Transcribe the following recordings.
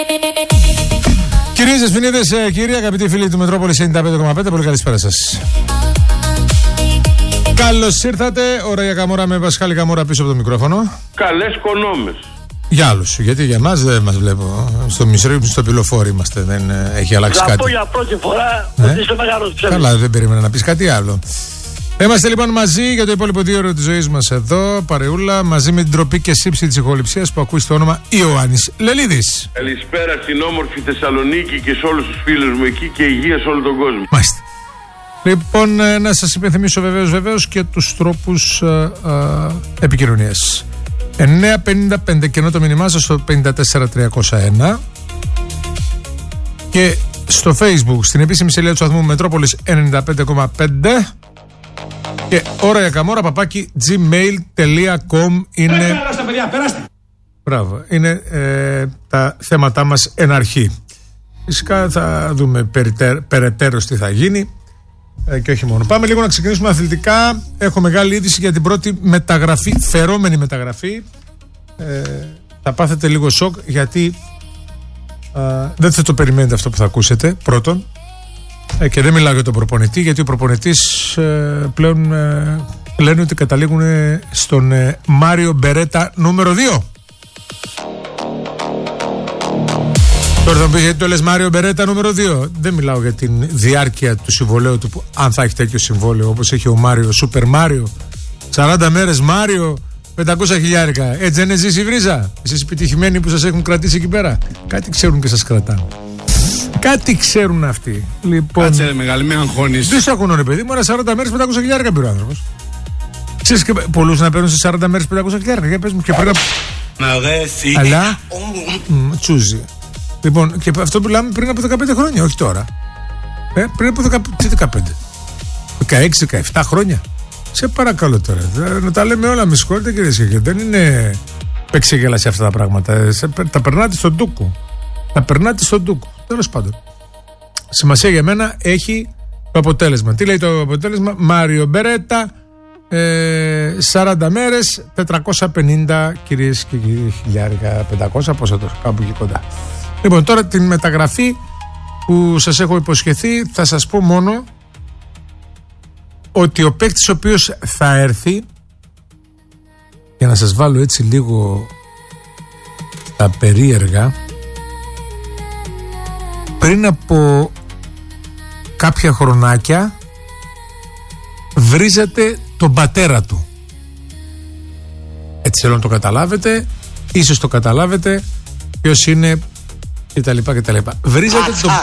Κυρίες, Δεσποινίδες, κύριοι, αγαπητοί φίλοι του Μετρόπολης 95,5, πολύ καλησπέρα σας. Καλώς ήρθατε. Ωραία Καμόρα με Πασχάλη Καμόρα πίσω από το μικρόφωνο. Καλές κονόμες. Για άλλους, γιατί για εμάς δεν μας βλέπω. Στο μισρό, στο πυλοφόρι είμαστε, δεν έχει αλλάξει κάτι. Θα πω για πρώτη φορά ότι είσαι μεγάλος ψεύδος. Καλά, δεν περίμενα να πεις κάτι άλλο. Είμαστε λοιπόν μαζί για το υπόλοιπο 2 ώρο της ζωής μας εδώ, παρεούλα, μαζί με την τροπή και σύψη της ηχοληψίας που ακούει στο όνομα Ιωάννης Λελίδης. Καλησπέρα στην όμορφη Θεσσαλονίκη και σε όλους τους φίλους μου εκεί και υγεία σε όλο τον κόσμο. Μάλιστα. Λοιπόν, να σας υπενθυμίσω βεβαίως και τους τρόπους επικοινωνίας. 955 και ενώ το μήνυμά σας στο 54301 και στο Facebook στην επίσημη σελίδα του σταθμού Μετρόπολης 95,5 και ώρα για καμόρα παπάκι gmail.com είναι. Περάστε, παιδιά, περάστε. Μπράβο, είναι τα θέματά μας εν αρχή. Φυσικά θα δούμε περαιτέρω τι θα γίνει και όχι μόνο. Πάμε λίγο να ξεκινήσουμε αθλητικά. Έχω μεγάλη είδηση για την πρώτη μεταγραφή, φερόμενη μεταγραφή. Θα πάθετε λίγο σοκ γιατί δεν θα το περιμένετε αυτό που θα ακούσετε πρώτον, και δεν μιλάω για τον προπονητή, γιατί ο προπονητής πλέον λένε ότι καταλήγουν στον Μάριο Μπερέτα νούμερο 2. Τώρα θα μου πει γιατί το λες Μάριο Μπερέτα νούμερο 2. Δεν μιλάω για την διάρκεια του συμβολέου του, που αν θα έχει τέτοιο συμβόλαιο όπως έχει ο Μάριο, Σούπερ Μάριο, 40 μέρες Μάριο, 500 χιλιάρικα. Έτσι δεν είναι ζήσει η βρίζα? Εσείς επιτυχημένοι που σας έχουν κρατήσει εκεί πέρα, κάτι ξέρουν και σας κρατάνε. Κάτι ξέρουν αυτοί. Λοιπόν, κάτσε ρε μεγάλη, με αγχώνεις. Δεν σε ακούνε παιδί μου, αλλά 40 μέρες 500 χιλιάρικα πήρε ο άνθρωπος. Ξέρεις και πολλούς να παίρνουν σε 40 μέρες 500 χιλιάρικα. Για πες μου και πριν. Αλλά τσούζει. Λοιπόν, και αυτό που λέμε πριν από 15 χρόνια, όχι τώρα. Πριν από 16, 17 χρόνια. Σε παρακαλώ τώρα. Να τα λέμε όλα, με συγχωρείτε κυρίες και κύριοι. Δεν είναι παίξε σε αυτά τα πράγματα. Τα περνάτε στον ντούκο. Τέλος πάντων. Σημασία για μένα έχει το αποτέλεσμα. Τι λέει το αποτέλεσμα? Μάριο Μπερέτα, 40 μέρες, 450 κυρίες και κύριοι χιλιάρικα, 500, πόσα τώρα, κάπου εκεί κοντά. Λοιπόν, τώρα την μεταγραφή που σας έχω υποσχεθεί, θα σας πω μόνο ότι ο παίκτης ο οποίος θα έρθει, για να σας βάλω έτσι λίγο τα περίεργα, πριν από κάποια χρονάκια βρίζατε τον πατέρα του. Έτσι θέλω να το καταλάβετε, ίσως το καταλάβετε ποιος είναι και τα λοιπά και τα λοιπά. Βρίζατε τον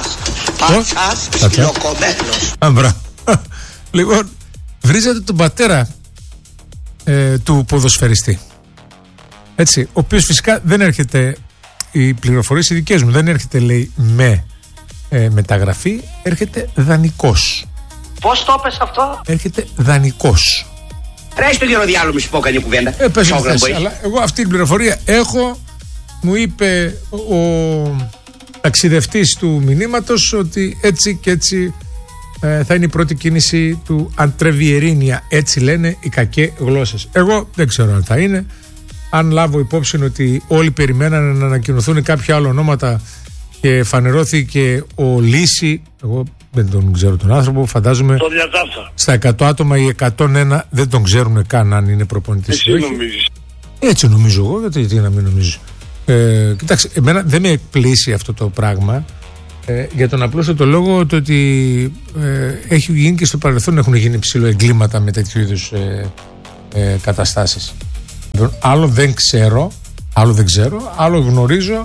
πατέρα. Λοιπόν, βρίζατε τον πατέρα του ποδοσφαιριστή. Έτσι, ο οποίος φυσικά δεν έρχεται, οι πληροφορίες οι δικές μου, δεν έρχεται λέει με μεταγραφή, έρχεται δανεικός. Πώς το πες αυτό? Έρχεται δανεικός. Τρέχει το γεροδιάλο μου, σου πω κανένα κουβέντα. Πες μου θες, αλλά εγώ αυτή την πληροφορία έχω. Μου είπε ο ταξιδευτής του μηνύματος ότι έτσι και έτσι θα είναι η πρώτη κίνηση του Αντρεβιερίνια. Έτσι λένε οι κακές γλώσσες. Εγώ δεν ξέρω αν θα είναι. Αν λάβω υπόψη ότι όλοι περιμένανε να ανακοινωθούν κάποια άλλα ονόματα και φανερώθηκε ο Λύση, εγώ δεν τον ξέρω τον άνθρωπο, φαντάζομαι το διατάφτα. Στα 100 άτομα οι 101 δεν τον ξέρουν καν αν είναι προπονητής. Εσύ νομίζεις? Έτσι νομίζω εγώ, γιατί να μην νομίζω. Κοιτάξτε, εμένα δεν με εκπλήσει αυτό το πράγμα, για τον απλούστατο λόγο ότι έχει γίνει και στο παρελθόν έχουν γίνει ψιλοεγκλήματα με τέτοιου είδους καταστάσεις. Άλλο δεν ξέρω, άλλο γνωρίζω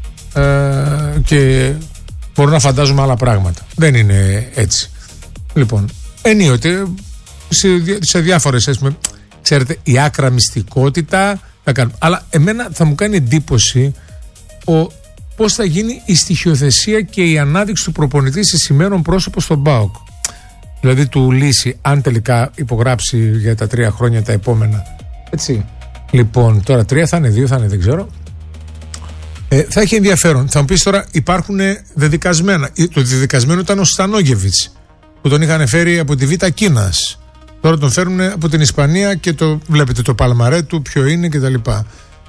και μπορώ να φαντάζομαι άλλα πράγματα. Δεν είναι έτσι. Λοιπόν, ενίοτε σε διάφορες, ξέρετε, η άκρα μυστικότητα θα κάνουμε. Αλλά εμένα θα μου κάνει εντύπωση πώς θα γίνει η στοιχειοθεσία και η ανάδειξη του προπονητή σε σημαίνον πρόσωπο στον ΠΑΟΚ. Δηλαδή του Λύση, αν τελικά υπογράψει για τα 3 χρόνια τα επόμενα. Έτσι. Λοιπόν, τώρα 3 θα είναι, 2 θα είναι, δεν ξέρω. Θα έχει ενδιαφέρον. Θα μου πεις τώρα, υπάρχουν δεδικασμένα. Το δεδικασμένο ήταν ο Στανόγεβιτς, που τον είχαν φέρει από τη Β' Κίνας. Τώρα τον φέρουν από την Ισπανία και το βλέπετε το παλμαρέ του, ποιο είναι κτλ.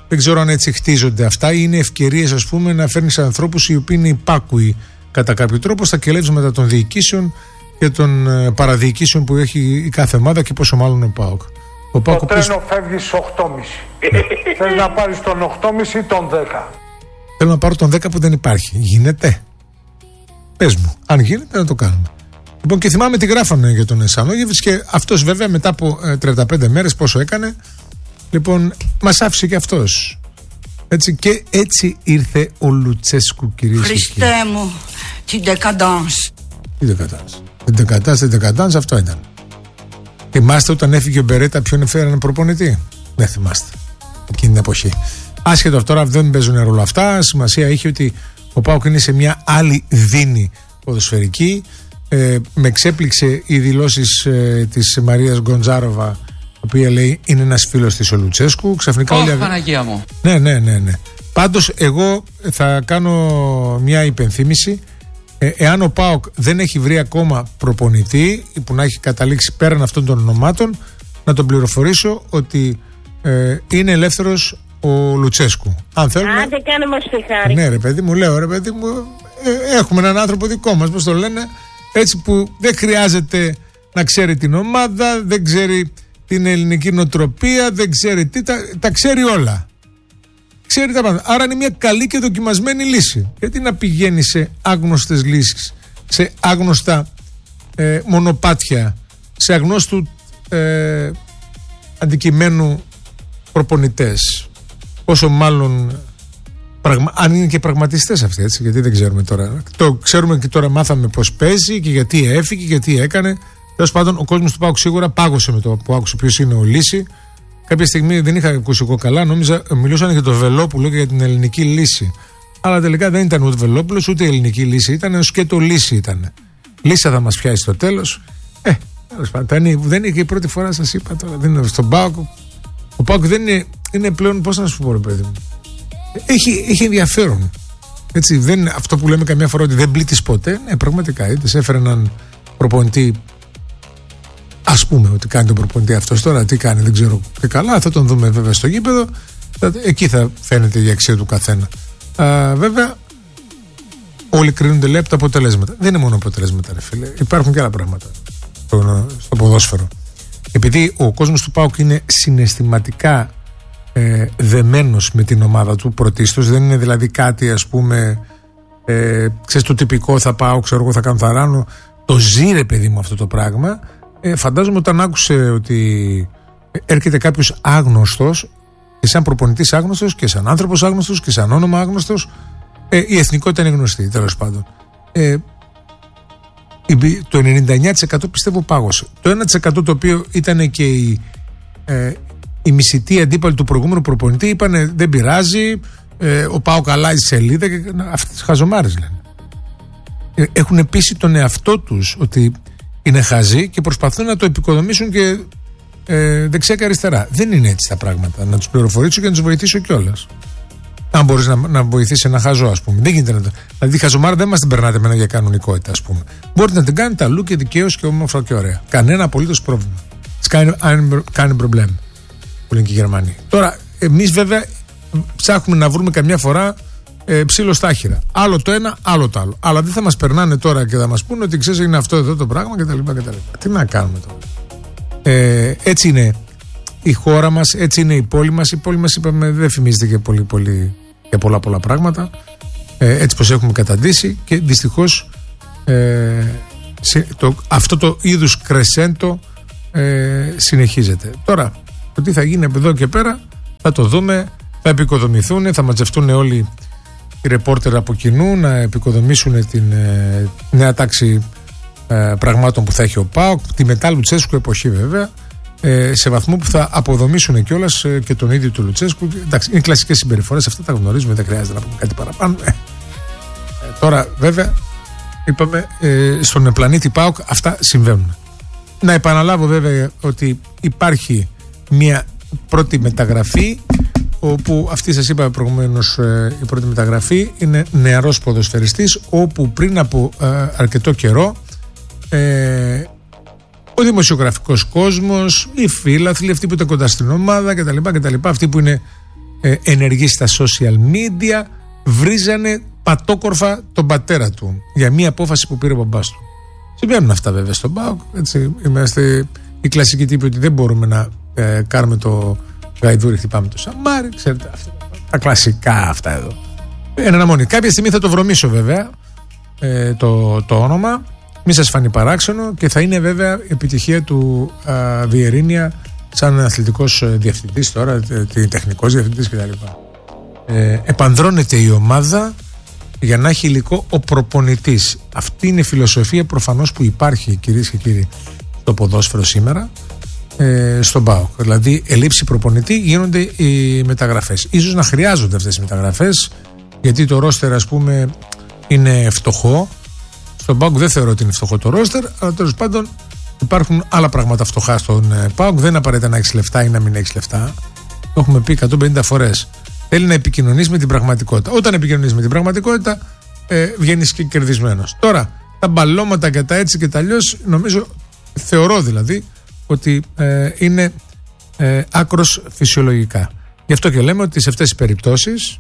Δεν ξέρω αν έτσι χτίζονται αυτά ή είναι ευκαιρίες, ας πούμε, να φέρνεις ανθρώπους οι οποίοι είναι υπάκουοι κατά κάποιο τρόπο στα κελεύσματα των διοικήσεων και των παραδιοικήσεων που έχει η κάθε ομάδα και πόσο μάλλον ο ΠΑΟΚ. Το τρένο φεύγει στις 8.30. Θες να πάρεις τον 8.30 ή τον 10? Θέλω να πάρω τον 10 που δεν υπάρχει. Γίνεται? Πες μου, αν γίνεται να το κάνουμε. Λοιπόν, και θυμάμαι τι γράφανε για τον Εσάνογεβιτς και αυτός βέβαια μετά από 35 μέρες πόσο έκανε, λοιπόν, μας άφησε και αυτός. Έτσι, και έτσι ήρθε ο Λουτσέσκου, κυρίες και κύριοι. Χριστέ μου, την decadence. Την decadence, αυτό ήταν. Θυμάστε όταν έφυγε ο Μπερέτα ποιον έφεραν προπονητή? Δεν θυμάστε. Εκείνη την εποχή. Άσχετο τώρα, δεν παίζουν ρόλο αυτά. Σημασία είχε ότι ο ΠΑΟΚ είναι σε μια άλλη δίνη ποδοσφαιρική. Με εξέπληξε οι δηλώσεις της Μαρίας Γκοντζάροβα, η οποία λέει είναι ένας φίλος της ο Λουτσέσκου. Ξαφνικά όλοι. Παναγία μου. Ναι. Πάντως εγώ θα κάνω μια υπενθύμηση. Εάν ο ΠΑΟΚ δεν έχει βρει ακόμα προπονητή που να έχει καταλήξει πέραν αυτών των ονομάτων, να τον πληροφορήσω ότι είναι ελεύθερος ο Λουτσέσκου. Αν θέλουμε. Άντε, κάνε μας τη χάρη. Ναι, ρε παιδί μου, λέω, ρε παιδί μου, έχουμε έναν άνθρωπο δικό μας, πώς το λένε, έτσι που δεν χρειάζεται να ξέρει την ομάδα, δεν ξέρει την ελληνική νοοτροπία, δεν ξέρει τι, τα ξέρει όλα. Ξέρει τα πάντα. Άρα είναι μια καλή και δοκιμασμένη λύση. Γιατί να πηγαίνει σε άγνωστες λύσεις, σε άγνωστα μονοπάτια, σε αγνώστου αντικειμένου προπονητές. Όσο μάλλον αν είναι και πραγματιστές αυτοί, έτσι, γιατί δεν ξέρουμε τώρα. Το ξέρουμε και τώρα μάθαμε πως παίζει και γιατί έφυγε, γιατί έκανε. Τέλος πάντων, ο κόσμος του ΠΑΟΚ σίγουρα πάγωσε με το που άκουσε ποιος είναι ο Λύση. Κάποια στιγμή δεν είχα ακούσει εγώ καλά, νόμιζα μιλούσαν για το Βελόπουλο και για την ελληνική λύση. Αλλά τελικά δεν ήταν ούτε Βελόπουλος ούτε η ελληνική λύση, ήταν ως και το Λύση ήταν. Λύσα θα μας πιάσει στο τέλος. Τέλος πάντων, δεν είναι και η πρώτη φορά, σας είπα τώρα. Δεν είναι στον ΠΑΟΚ. Ο ΠΑΟΚ δεν είναι πλέον, πώς να σου πω, ρε παιδί μου. Έχει ενδιαφέρον. Έτσι, δεν, αυτό που λέμε καμιά φορά ότι δεν πλήττεις ποτέ. Ναι, πραγματικά. Είτε έφερε έναν προπονητή. Ας πούμε ότι κάνει τον προπονητή αυτός τώρα, τι κάνει, δεν ξέρω και καλά. Θα τον δούμε βέβαια στο γήπεδο. Εκεί θα φαίνεται η αξία του καθένα. Βέβαια, όλοι κρίνονται λέει από τα αποτελέσματα. Δεν είναι μόνο αποτελέσματα, ρε φίλε. Υπάρχουν και άλλα πράγματα στο ποδόσφαιρο. Επειδή ο κόσμος του ΠΑΟΚ είναι συναισθηματικά δεμένος με την ομάδα του πρωτίστως, δεν είναι δηλαδή κάτι, ας πούμε, ξέρεις, το τυπικό θα πάω, ξέρω εγώ, θα κάνω θαράνω. Το ζει, ρε παιδί μου, αυτό το πράγμα. Φαντάζομαι όταν άκουσε ότι έρχεται κάποιος άγνωστος και σαν προπονητής άγνωστος και σαν άνθρωπος άγνωστος και σαν όνομα άγνωστος, η εθνικότητα είναι γνωστή, τέλος πάντων. Το 99% πιστεύω πάγωσε. Το 1% το οποίο ήταν και η μισητή αντίπαλη του προηγούμενου προπονητή είπανε δεν πειράζει, ο ΠΑΟΚ αλλάζει σελίδα και αυτές τις χαζομάρες λένε. Έχουν πείσει τον εαυτό τους ότι είναι χαζοί και προσπαθούν να το επικοδομήσουν και δεξιά και αριστερά. Δεν είναι έτσι τα πράγματα. Να τους πληροφορήσω και να τους βοηθήσω κιόλας. Αν μπορείς να βοηθήσει ένα χαζό, ας πούμε. Δεν γίνεται να το. Δηλαδή, η χαζομάρα δεν μας την περνάτε με ένα για κανονικότητα, ας πούμε. Μπορείτε να την κάνετε αλλού και δικαίως και όμορφα και ωραία. Κανένα απολύτως πρόβλημα. Κάνει προβλέμ. Που λένε και οι Γερμανοί. Τώρα, εμείς βέβαια ψάχνουμε να βρούμε καμιά φορά ψήλο στα άχυρα. Άλλο το ένα, άλλο το άλλο. Αλλά δεν θα μας περνάνε τώρα και θα μας πούνε ότι ξέρεις είναι αυτό εδώ το πράγμα κτλ. Τι να κάνουμε τώρα. Έτσι είναι η χώρα μας, έτσι είναι η πόλη μας. Η πόλη μας, είπαμε, δεν φημίζεται και πολύ για πολλά πράγματα. Έτσι πως έχουμε καταντήσει και δυστυχώς αυτό το είδους κρεσέντο συνεχίζεται. Τώρα, το τι θα γίνει από εδώ και πέρα θα το δούμε, θα επικοδομηθούν, θα μαζευτούν όλοι οι ρεπόρτερ από κοινού να επικοδομήσουν την νέα τάξη πραγμάτων που θα έχει ο ΠΑΟΚ, τη μετά Λουτσέσκου εποχή βέβαια, σε βαθμό που θα αποδομήσουν κιόλας και τον ίδιο του Λουτσέσκου. Εντάξει, είναι κλασικές συμπεριφορές, αυτά τα γνωρίζουμε, δεν χρειάζεται να πούμε κάτι παραπάνω. Τώρα βέβαια είπαμε στον πλανήτη ΠΑΟΚ αυτά συμβαίνουν. Να επαναλάβω βέβαια ότι υπάρχει μια πρώτη μεταγραφή, όπου αυτή σας είπα προηγουμένως, η πρώτη μεταγραφή είναι νεαρός ποδοσφαιριστής, όπου πριν από αρκετό καιρό ο δημοσιογραφικός κόσμος, οι φίλαθλοι, αυτοί που ήταν κοντά στην ομάδα κτλ, αυτοί που είναι ενεργοί στα social media, βρίζανε πατόκορφα τον πατέρα του για μια απόφαση που πήρε ο μπαμπάς του. Συμβαίνουν αυτά βέβαια στον ΠΑΟΚ. Είμαστε οι κλασικοί τύποι ότι δεν μπορούμε να κάνουμε το γαϊδούρι, χτυπάμε το σαμάρι. Ξέρετε, αυτά, τα κλασικά αυτά εδώ. Ένα αναμονή. Κάποια στιγμή θα το βρωμίσω βέβαια το όνομα. Μη σας φανεί παράξενο και θα είναι βέβαια επιτυχία του Βιερίνια σαν αθλητικός διευθυντής τώρα, τεχνικός διευθυντής κτλ. Επανδρώνεται η ομάδα για να έχει υλικό ο προπονητής. Αυτή είναι η φιλοσοφία προφανώς που υπάρχει, κυρίες και κύριοι, στο ποδόσφαιρο σήμερα, στον ΠΑΟΚ. Δηλαδή, ελήψη προπονητή γίνονται οι μεταγραφές. Ίσως να χρειάζονται αυτές οι μεταγραφές, γιατί το ρόστερ, ας πούμε, είναι φτωχό. Στον ΠΑΟΚ δεν θεωρώ ότι είναι φτωχό το ρόστερ, αλλά τέλος πάντων υπάρχουν άλλα πράγματα φτωχά στον ΠΑΟΚ. Δεν είναι απαραίτητα να έχεις λεφτά ή να μην έχεις λεφτά. Το έχουμε πει 150 φορές. Θέλει να επικοινωνείς με την πραγματικότητα. Όταν επικοινωνείς με την πραγματικότητα, βγαίνεις και κερδισμένος. Τώρα, τα μπαλώματα και τα έτσι και τα αλλιώς, θεωρώ δηλαδή ότι είναι άκρος φυσιολογικά. Γι' αυτό και λέμε ότι σε αυτές τις περιπτώσεις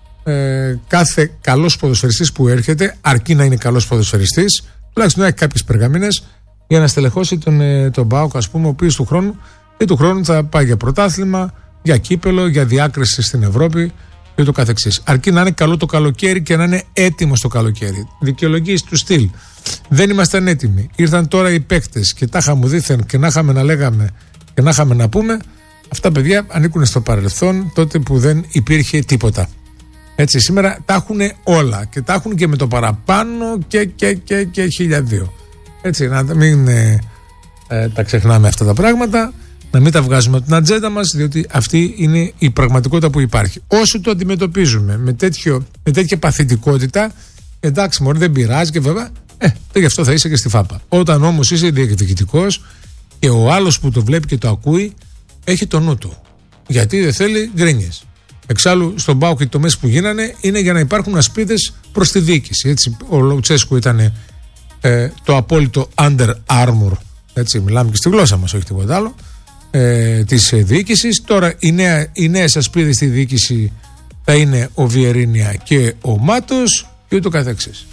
κάθε καλός ποδοσφαιριστής που έρχεται, αρκεί να είναι καλός ποδοσφαιριστής, τουλάχιστον να έχει κάποιες περγαμίνες για να στελεχώσει τον ΠΑΟΚ, ας πούμε, ο οποίος του χρόνου θα πάει για πρωτάθλημα, για κύπελο, για διάκριση στην Ευρώπη και το καθεξής. Αρκεί να είναι καλό το καλοκαίρι και να είναι έτοιμος το καλοκαίρι. Δικαιολογίες του στυλ. Δεν ήμασταν έτοιμοι. Ήρθαν τώρα οι παίκτες και τα είχαμε δήθεν και να είχαμε να λέγαμε και να είχαμε να πούμε. Αυτά παιδιά ανήκουν στο παρελθόν, τότε που δεν υπήρχε τίποτα. Έτσι, σήμερα τα έχουν όλα και τα έχουν και με το παραπάνω και 1002. Έτσι, να μην τα ξεχνάμε αυτά τα πράγματα. Να μην τα βγάζουμε από την ατζέντα μας, διότι αυτή είναι η πραγματικότητα που υπάρχει. Όσο το αντιμετωπίζουμε με τέτοια παθητικότητα, εντάξει, μωρέ, δεν πειράζει και βέβαια, γι' αυτό θα είσαι και στη φάπα. Όταν όμως είσαι διεκδικητικός και ο άλλος που το βλέπει και το ακούει, έχει το νου του. Γιατί δεν θέλει γκρίνιες. Εξάλλου, στον ΠΑΟΚ οι τομές που γίνανε είναι για να υπάρχουν ασπίδες προς τη διοίκηση. Έτσι, ο Λουτσέσκου ήταν το απόλυτο Under Armour. Έτσι, μιλάμε και στη γλώσσα μας, όχι τίποτα άλλο. Της διοίκησης. Τώρα οι νέες ασπίδες στη διοίκηση θα είναι ο Βιερίνια και ο Μάτος και ούτω καθεξής.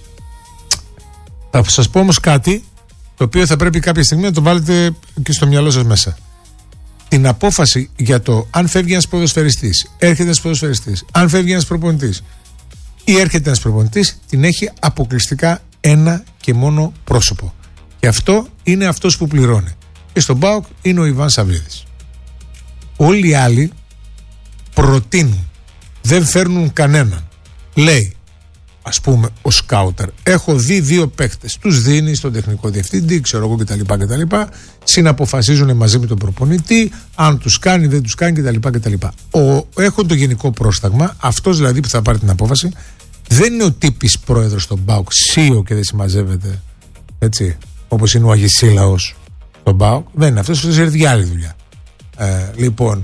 Θα σας πω όμως κάτι το οποίο θα πρέπει κάποια στιγμή να το βάλετε και στο μυαλό σας μέσα. Την απόφαση για το αν φεύγει ένας ποδοσφαιριστής, έρχεται ένας ποδοσφαιριστής, αν φεύγει ένας προπονητής ή έρχεται ένας προπονητής, την έχει αποκλειστικά ένα και μόνο πρόσωπο. Και αυτό είναι αυτός που πληρώνει. Και στον ΠΑΟΚ είναι ο Ιβάν Σαββίδης. Όλοι οι άλλοι προτείνουν, δεν φέρνουν κανέναν. Λέει, ας πούμε, ο σκάουτερ, έχω δει 2 παίκτες, τους δίνει στον τεχνικό διευθυντή, ξέρω εγώ κτλ. Συναποφασίζουν μαζί με τον προπονητή, αν τους κάνει, δεν τους κάνει κτλ. Έχω το γενικό πρόσταγμα, αυτός δηλαδή που θα πάρει την απόφαση, δεν είναι ο τύπης πρόεδρος στον ΠΑΟΚ, ΣΥΟ και δεν συμμαζεύεται, έτσι, όπως είναι ο Αγισίλαος. Τον ΠΑΟΚ, δεν είναι αυτός, αυτός έρθει για άλλη δουλειά. Λοιπόν,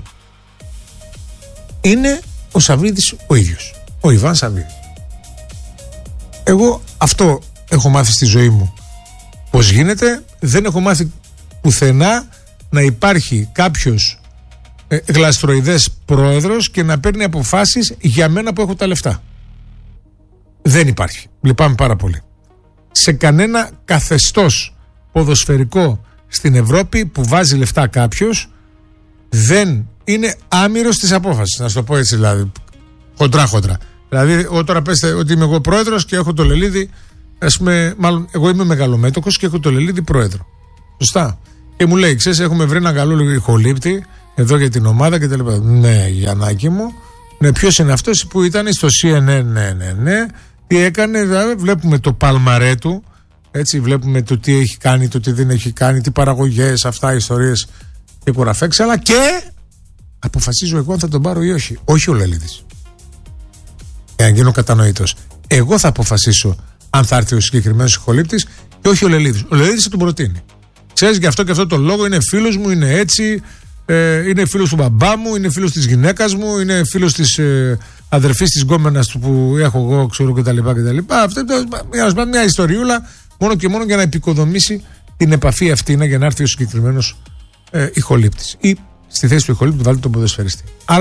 είναι ο Σαββίδης ο ίδιος, ο Ιβάν Σαββίδης. Εγώ αυτό έχω μάθει στη ζωή μου. Πώς γίνεται, δεν έχω μάθει πουθενά να υπάρχει κάποιος γλαστροειδές πρόεδρος και να παίρνει αποφάσεις για μένα που έχω τα λεφτά. Δεν υπάρχει. Λυπάμαι πάρα πολύ. Σε κανένα καθεστώς ποδοσφαιρικό στην Ευρώπη που βάζει λεφτά κάποιος δεν είναι άμυρος της απόφασης. Να σου το πω έτσι δηλαδή. Χοντρά. Δηλαδή, τώρα πέστε ότι είμαι εγώ πρόεδρος και έχω το Λελίδη, ας πούμε, μάλλον εγώ είμαι μεγαλομέτωχος και έχω το Λελίδη πρόεδρο. Σωστά. Και μου λέει, ξέρεις, έχουμε βρει ένα καλό ηχολήπτη εδώ για την ομάδα και τα λοιπά. Ναι, Γιαννάκη μου. Ναι, ποιος είναι αυτός που ήταν στο CNN, ναι. Τι έκανε, δηλαδή, βλέπουμε το παλμαρέ του. Έτσι, βλέπουμε το τι έχει κάνει, το τι δεν έχει κάνει, τι παραγωγές, αυτά, ιστορίες και κουραφέξαλα. Και αποφασίζω εγώ αν θα τον πάρω ή όχι. Όχι ο Λελίδης. Εάν γίνω κατανοητός. Εγώ θα αποφασίσω αν θα έρθει ο συγκεκριμένος ηχολήπτης και όχι ο Λελίδης. Ο Λελίδης θα τον προτείνει. Ξέρεις, γι' αυτό και αυτό το λόγο είναι φίλος μου, είναι έτσι, είναι φίλος του μπαμπά μου, είναι φίλος της γυναίκας μου, είναι φίλος της αδερφής της γκόμενας του που έχω εγώ, ξέρω κτλ. Αυτό είναι μια ιστοριούλα μόνο και μόνο για να επικοδομήσει την επαφή αυτή, για να έρθει ο συγκεκριμένος ηχολήπτης. Ή στη θέση του ηχολήπτη βάλει τον ποδοσφαιριστή. Άρα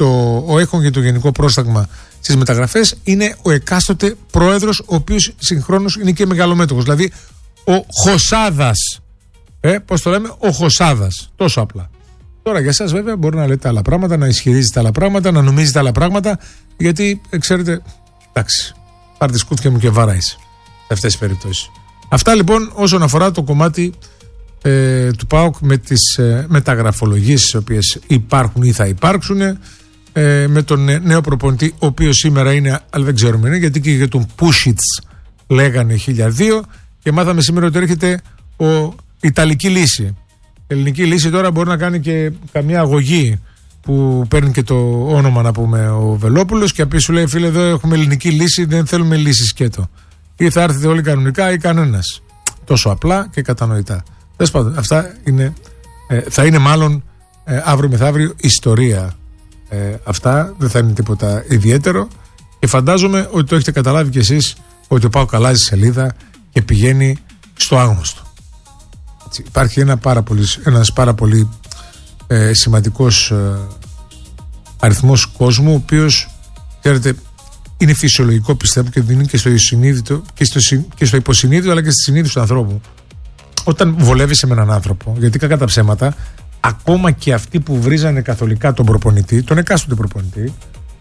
έχον και το γενικό πρόσταγμα στις μεταγραφές είναι ο εκάστοτε πρόεδρος, ο οποίος συγχρόνως είναι και μεγαλομέτωχος. Δηλαδή ο Χωσάδας. Πώς το λέμε, ο Χωσάδας. Τόσο απλά. Τώρα για εσάς βέβαια μπορεί να λέτε άλλα πράγματα, να ισχυρίζετε άλλα πράγματα, να νομίζετε άλλα πράγματα, γιατί ξέρετε, εντάξει, πάρτε σκούφια μου και βάραϊς σε αυτές τις περιπτώσεις. Αυτά λοιπόν όσον αφορά το κομμάτι του ΠΑΟΚ με τις μεταγραφολογίες οι οποίες υπάρχουν ή θα υπάρξουν, με τον νέο προπονητή, ο οποίος σήμερα είναι, αλλά δεν ξέρουμε είναι, γιατί και για τον Πούσιτς λέγανε 1002 και μάθαμε σήμερα ότι έρχεται Ιταλική λύση. Η ελληνική λύση τώρα μπορεί να κάνει και καμιά αγωγή που παίρνει και το όνομα, να πούμε, ο Βελόπουλος, και απ' σου λέει, φίλε, εδώ έχουμε ελληνική λύση, δεν θέλουμε λύση σκέτο. Ή θα έρθετε όλοι κανονικά ή κανένας. Τόσο απλά και κατανοητά. Τέλος πάντων, αυτά είναι, θα είναι μάλλον αύριο μεθαύριο ιστορία. Αυτά δεν θα είναι τίποτα ιδιαίτερο και φαντάζομαι ότι το έχετε καταλάβει κι εσείς ότι ο ΠΑΟΚ αλλάζει σελίδα και πηγαίνει στο άγνωστο. Έτσι, υπάρχει ένας πάρα πολύ σημαντικός αριθμός κόσμου, ο οποίος, ξέρετε, είναι φυσιολογικό, πιστεύω, και είναι και στο συνείδητο και στο υποσυνείδητο, αλλά και στη συνείδηση του ανθρώπου. Όταν βολεύεσαι με έναν άνθρωπο, γιατί κακά τα ψέματα, ακόμα και αυτοί που βρίζανε καθολικά τον προπονητή, τον εκάστοτε προπονητή,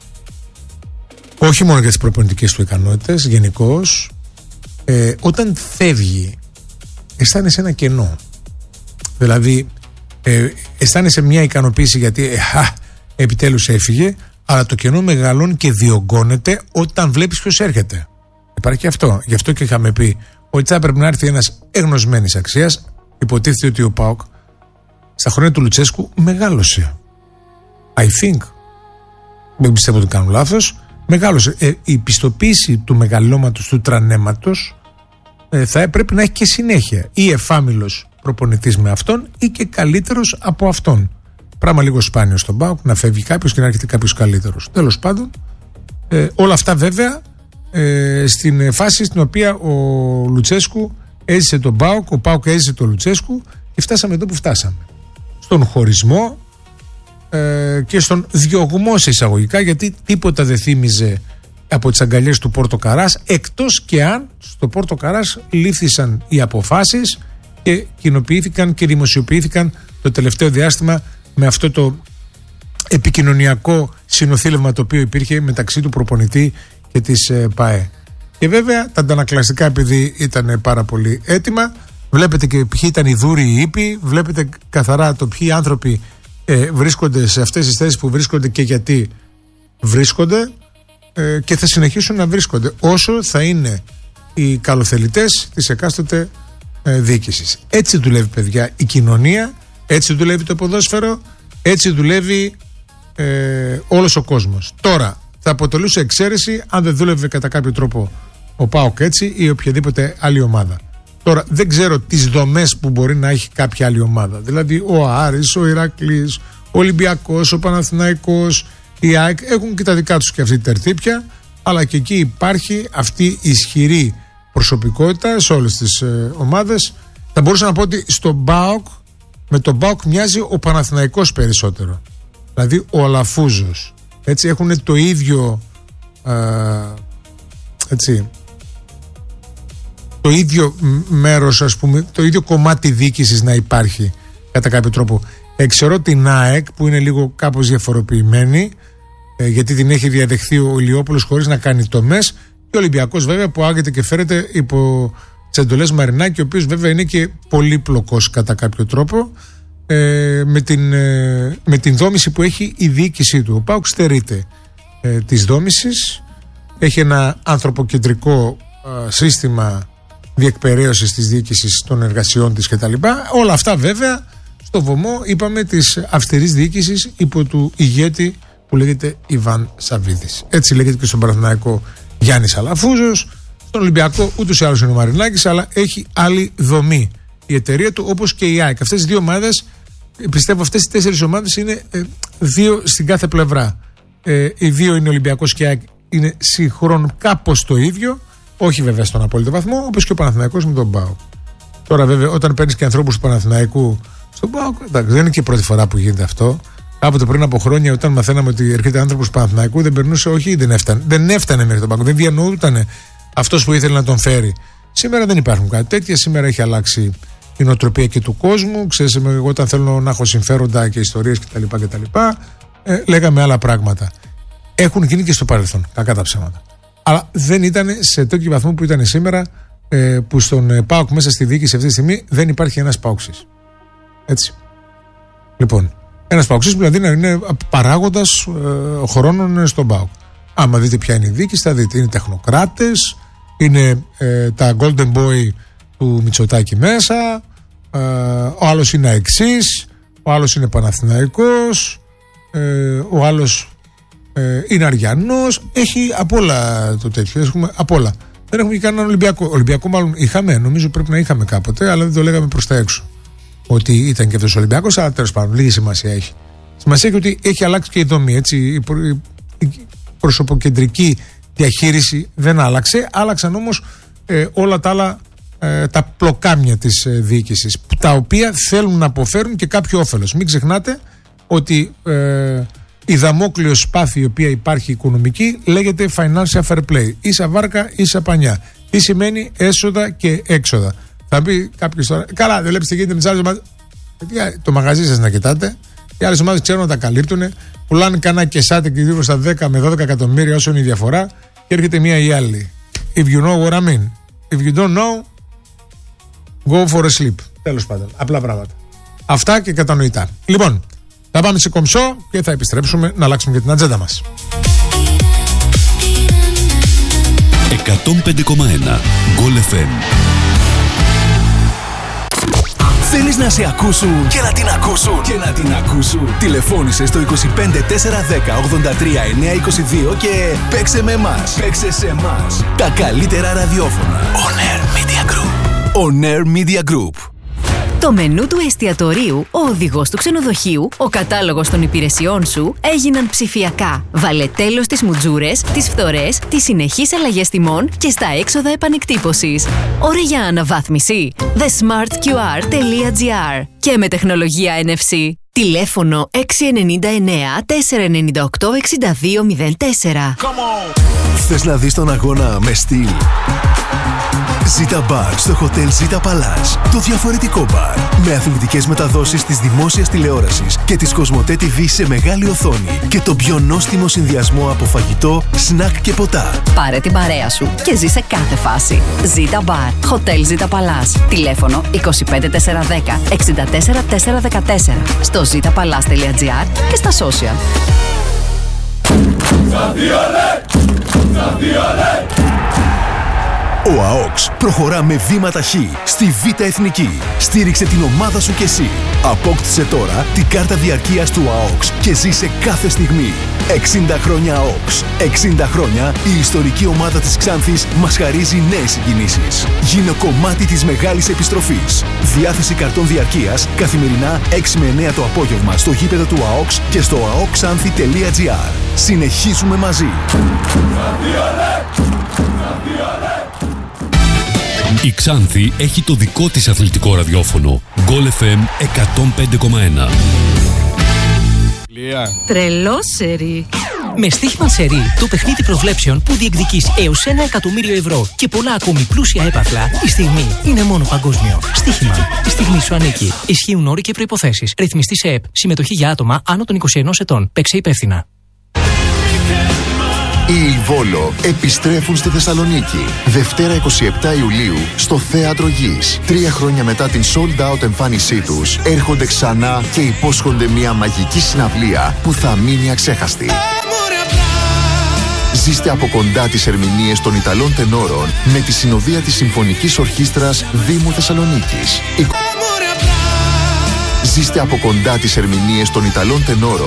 όχι μόνο για τις προπονητικές του ικανότητες, γενικώς, όταν φεύγει, αισθάνεσαι ένα κενό. Δηλαδή, αισθάνεσαι μια ικανοποίηση γιατί επιτέλους έφυγε, αλλά το κενό μεγαλώνει και διωγγώνεται όταν βλέπεις ποιος έρχεται. Υπάρχει αυτό. Γι' αυτό και είχαμε πει ότι θα έπρεπε να έρθει ένας εγνωσμένης αξίας. Υποτίθεται ότι ο ΠΑΟΚ στα χρόνια του Λουτσέσκου μεγάλωσε. I think. Δεν πιστεύω ότι κάνω λάθος. Μεγάλωσε. Η πιστοποίηση του μεγαλώματος, του τρανέματος, θα έπρεπε να έχει και συνέχεια. Ή εφάμιλος προπονητής με αυτόν ή και καλύτερος από αυτόν. Πράγμα λίγο σπάνιο στον ΠΑΟΚ να φεύγει κάποιος και να έρχεται κάποιος καλύτερος. Τέλος πάντων, όλα αυτά βέβαια στην φάση στην οποία ο Λουτσέσκου έζησε τον ΠΑΟΚ, ο ΠΑΟΚ έζησε τον Λουτσέσκου και φτάσαμε εδώ που φτάσαμε. Στον χωρισμό και στον διωγμό σε εισαγωγικά, γιατί τίποτα δεν θύμιζε από τις αγκαλιές του Πόρτο Καράς, εκτός και αν στο Πόρτο Καράς λήφθησαν οι αποφάσεις και κοινοποιήθηκαν και δημοσιοποιήθηκαν το τελευταίο διάστημα με αυτό το επικοινωνιακό συνοθήλευμα το οποίο υπήρχε μεταξύ του προπονητή και της ΠΑΕ. Και βέβαια τα αντανακλαστικά, επειδή ήταν πάρα πολύ έτοιμα, βλέπετε και ποιοι ήταν οι δούροι οι ήπιοι, βλέπετε καθαρά το ποιοι άνθρωποι βρίσκονται σε αυτές τις θέσεις που βρίσκονται και γιατί βρίσκονται, και θα συνεχίσουν να βρίσκονται όσο θα είναι οι καλοθελητές της εκάστοτε διοίκησης. Έτσι δουλεύει, παιδιά, η κοινωνία, έτσι δουλεύει το ποδόσφαιρο, έτσι δουλεύει όλος ο κόσμος. Τώρα θα αποτελούσε εξαίρεση αν δεν δούλευε κατά κάποιο τρόπο ο ΠΑΟΚ έτσι ή οποιαδήποτε άλλη ομάδα. Τώρα δεν ξέρω τις δομές που μπορεί να έχει κάποια άλλη ομάδα. Δηλαδή ο Άρης, ο Ηράκλης, ο Ολυμπιακός, ο Παναθηναϊκός, η ΑΕΚ έχουν και τα δικά τους και αυτή τη τερτύπια, αλλά και εκεί υπάρχει αυτή η ισχυρή προσωπικότητα σε όλες τις ομάδες. Θα μπορούσα να πω ότι στον ΠΑΟΚ, με τον ΠΑΟΚ μοιάζει ο Παναθηναϊκός περισσότερο. Δηλαδή ο Αλαφούζος. Έτσι έχουν το ίδιο το ίδιο μέρος, ας πούμε, το ίδιο κομμάτι διοίκησης να υπάρχει κατά κάποιο τρόπο. Ξέρω την ΑΕΚ που είναι λίγο κάπως διαφοροποιημένη, γιατί την έχει διαδεχθεί ο Ηλιόπουλος χωρίς να κάνει τομές, και ο Ολυμπιακός βέβαια που άγεται και φέρεται υπό τις εντολές Μαρινάκη, ο οποίος βέβαια είναι και πολύπλοκος κατά κάποιο τρόπο, με την δόμηση που έχει η διοίκησή του. Ο ΠΑΟΚ στερείται της δόμησης, έχει ένα ανθρωποκεντρικό σύστημα διεκπεραίωσης της διοίκησης των εργασιών της κτλ. Όλα αυτά βέβαια στο βωμό, είπαμε, της αυστηρής διοίκησης υπό του ηγέτη που λέγεται Ιβάν Σαββίδης. Έτσι λέγεται και στον Παναθηναϊκό Γιάννης Αλαφούζος. Στον Ολυμπιακό ούτως ή άλλως είναι ο Μαρινάκης, αλλά έχει άλλη δομή η εταιρεία του, όπως και η ΑΕΚ. Αυτές οι δύο ομάδες, πιστεύω αυτές οι 4 ομάδες είναι 2 στην κάθε πλευρά. Οι δύο είναι Ολυμπιακός και η ΑΕΚ, είναι συγχρόνων κάπως το ίδιο, όχι βέβαια στον απόλυτο βαθμό, όπως και ο Παναθηναϊκός με τον ΠΑΟΚ. Τώρα βέβαια όταν παίρνεις και ανθρώπους του Παναθηναϊκού στον ΠΑΟΚ, δεν είναι και η πρώτη φορά που γίνεται αυτό. Κάποτε πριν από χρόνια, όταν μαθαίναμε ότι έρχεται άνθρωπος Παναθηναϊκού, δεν περνούσε, όχι, δεν έφτανε μέχρι τον πάγκο. Δεν διανοούταν αυτός που ήθελε να τον φέρει. Σήμερα δεν υπάρχουν κάτι τέτοια. Σήμερα έχει αλλάξει η νοοτροπία και του κόσμου. Ξέρεις, εγώ όταν θέλω να έχω συμφέροντα και ιστορίες κτλ. Λέγαμε άλλα πράγματα. Έχουν γίνει και στο παρελθόν, κακά τα ψέματα. Αλλά δεν ήταν σε τέτοιο βαθμό που ήταν σήμερα, που στον ΠΑΟΚ μέσα στη διοίκηση αυτή τη στιγμή δεν υπάρχει ένας ΠΑΟΚΣης. Έτσι. Λοιπόν, ένας ΠΑΟΚΣης δηλαδή να είναι παράγοντας χρόνων στον ΠΑΟΚ. Άμα δείτε ποια είναι η διοίκηση, θα δείτε. Είναι τεχνοκράτες, είναι τα Golden Boy του Μητσοτάκη μέσα, ο άλλος είναι αεξής, ο άλλος είναι Παναθηναϊκός, ο άλλος είναι Αριανός. Έχει απ' όλα το τέτοιο. Έχουμε απ' όλα. Δεν έχουμε και κανέναν Ολυμπιακό. Ολυμπιακό μάλλον είχαμε, νομίζω πρέπει να είχαμε κάποτε, αλλά δεν το λέγαμε προς τα έξω. Ότι ήταν και αυτός ο Ολυμπιακός, αλλά τέλος πάντων, λίγη σημασία έχει. Σημασία έχει ότι έχει αλλάξει και η δομή. Έτσι, η προσωποκεντρική διαχείριση δεν άλλαξε. Άλλαξαν όμως όλα τα άλλα, τα πλοκάμια της διοίκησης, τα οποία θέλουν να αποφέρουν και κάποιο όφελος. Μην ξεχνάτε ότι η δαμόκλειο σπάθη η οποία υπάρχει οικονομική λέγεται financial fair play. Ίσα βάρκα, ίσα πανιά. Τι σημαίνει έσοδα και έξοδα. Θα πει κάποιος τώρα, καλά, δεν βλέπεις τι γίνεται με τις άλλες ομάδες. Το μαγαζί σας να κοιτάτε. Οι άλλες ομάδες ξέρουν να τα καλύπτουν. Πουλάνε κανένα κεσάτε και γύρω στα 10 με 12 εκατομμύρια, όσο είναι η διαφορά. Και έρχεται μία ή άλλη. If you know what I mean. If you don't know, go for a sleep. Τέλος πάντων. Απλά πράγματα. Αυτά και κατανοητά. Λοιπόν, θα πάμε σε κομψό και θα επιστρέψουμε να αλλάξουμε και την ατζέντα μας. 105,1 Goal FM. Θέλεις να σε ακούσουν και να την ακούσουν και να την ακούσουν? Τηλεφώνησε στο 25 410 83 922 και παίξε με εμάς. Παίξε σε εμάς. Τα καλύτερα ραδιόφωνα. On Air Media Group. On Air Media Group. Το μενού του εστιατορίου, ο οδηγός του ξενοδοχείου, ο κατάλογος των υπηρεσιών σου έγιναν ψηφιακά. Βάλε τέλος στις μουτζούρες, τις φθορές, τις συνεχείς αλλαγές τιμών και στα έξοδα επανεκτύπωσης. Ωραία για αναβάθμιση. thesmartqr.gr και με τεχνολογία NFC. Τηλέφωνο 699 498 6204. Θες να δεις τον αγώνα με στυλ? Zita Bar στο Hotel Zita Palace. Το διαφορετικό μπαρ. Με αθλητικές μεταδόσεις της δημόσιας τηλεόρασης και της Κοσμοτέ TV σε μεγάλη οθόνη. Και το πιο νόστιμο συνδυασμό από φαγητό, σνακ και ποτά. Πάρε την παρέα σου και ζήσε κάθε φάση. Zita Bar. Hotel Zita Palace. Τηλέφωνο 25410 64414. Στο zitapalace.gr και στα social. Ο ΑΟΚΣ προχωρά με βήμα ταχύ στη Β' Εθνική. Στήριξε την ομάδα σου κι εσύ. Απόκτησε τώρα την κάρτα διαρκείας του ΑΟΚΣ και ζήσε κάθε στιγμή. 60 χρόνια ΑΟΚΣ. 60 χρόνια η ιστορική ομάδα της Ξάνθης μας χαρίζει νέες συγκινήσεις. Γίνε κομμάτι της μεγάλης επιστροφής. Διάθεση καρτών διαρκείας καθημερινά 6 με 9 το απόγευμα στο γήπεδο του ΑΟΚΣ και στο aoxanthi.gr. Συνεχίζουμε μαζί. Η Ξάνθη έχει το δικό της αθλητικό ραδιόφωνο. Goal FM 105,1. Τρελό σερί. Με στοίχημα σερί, το παιχνίδι προβλέψεων που διεκδικείς έως 1 εκατομμύριο ευρώ και πολλά ακόμη πλούσια έπαθλα, η στιγμή είναι μόνο παγκόσμιο. Στοίχημα. Η στιγμή σου ανήκει. Ισχύουν όροι και προϋποθέσεις. Ρυθμιστή σε ΕΠ. Συμμετοχή για άτομα άνω των 21 ετών. Παίξε υπεύθυνα. Οι Βόλο επιστρέφουν στη Θεσσαλονίκη. Δευτέρα 27 Ιουλίου στο Θέατρο Γης. 3 χρόνια μετά την sold out εμφάνισή τους, έρχονται ξανά και υπόσχονται μια μαγική συναυλία που θα μείνει αξέχαστη. Ζήστε από κοντά τις ερμηνείες των Ιταλών τενόρων με τη συνοδεία της Συμφωνικής Ορχήστρας Δήμου Θεσσαλονίκης. Ζήστε από κοντά τις ερμηνείες των Ιταλών τενόρων